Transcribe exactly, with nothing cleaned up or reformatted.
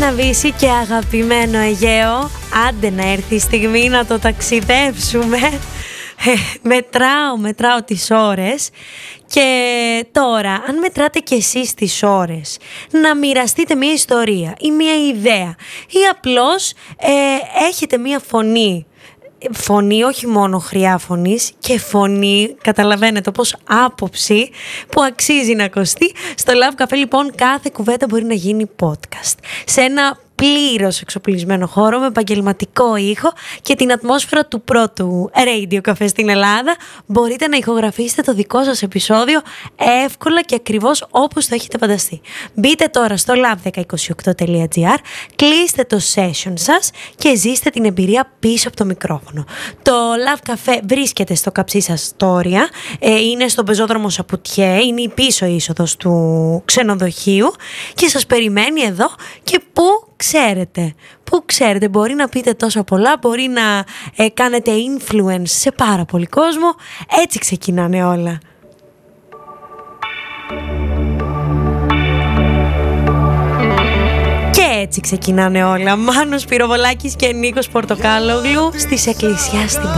Ναβίση και αγαπημένο Αιγαίο, άντε να έρθει η στιγμή να το ταξιδέψουμε. Ε, μετράω, μετράω τις ώρες. Και τώρα, αν μετράτε κι εσείς τις ώρες, να μοιραστείτε μια ιστορία ή μια ιδέα ή απλώς ε, έχετε μια φωνή. Φωνή, όχι μόνο χρειά φωνής, και φωνή, καταλαβαίνετε, όπως άποψη που αξίζει να ακουστεί. Στο Love Cafe λοιπόν κάθε κουβέντα μπορεί να γίνει podcast σε ένα πλήρως εξοπλισμένο χώρο με επαγγελματικό ήχο και την ατμόσφαιρα του πρώτου radio cafe στην Ελλάδα. Μπορείτε να ηχογραφήσετε το δικό σας επεισόδιο εύκολα και ακριβώς όπως το έχετε φανταστεί. Μπείτε τώρα στο love δέκα είκοσι οκτώ τελεία τζι άρ, κλείστε το session σας και ζήστε την εμπειρία πίσω από το μικρόφωνο. Το Love Cafe βρίσκεται στο Καψίσα Στόρια, ε, είναι στον πεζόδρομο Σαπουτιέ, είναι η πίσω είσοδος του ξενοδοχείου και σας περιμένει εδώ. Και πού ξέρετε, πού ξέρετε, μπορεί να πείτε τόσο πολλά, μπορεί να ε, κάνετε influence σε πάρα πολύ κόσμο. Έτσι ξεκινάνε όλα. Και έτσι ξεκινάνε όλα. Μάνος Πυροβολάκης και Νίκος Πορτοκάλογλου στις Εκκλησιά στην Πόλη.